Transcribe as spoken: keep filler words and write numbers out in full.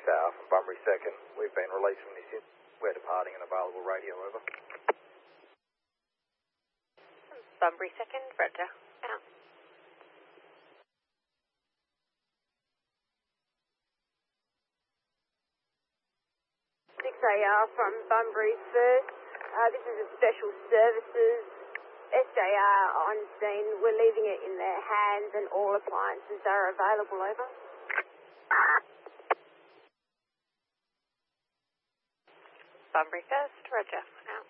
Tower from Bunbury second. We've been released from this unit. We're departing an available radio, over. Bunbury second, Roger. Out. six A R from Bunbury first. Uh, this is a special services. S J R on scene. We're leaving it in their hands and all appliances are available, over. Bunbury first, Roger. Out.